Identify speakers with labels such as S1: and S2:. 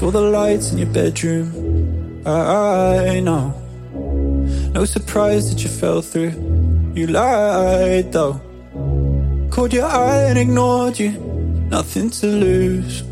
S1: Saw the lights in your bedroom, I know. No surprise that you fell through. You lied though. Caught your eye and ignored you. Nothing to lose.